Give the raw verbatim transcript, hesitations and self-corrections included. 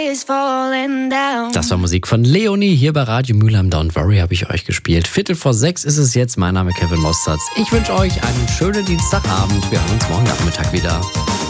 Das war Musik von Leonie hier bei Radio Mülheim. Don't Worry habe ich euch gespielt. Viertel vor sechs ist es jetzt. Mein Name ist Kevin Mostert. Ich wünsche euch einen schönen Dienstagabend. Wir hören uns morgen Nachmittag wieder.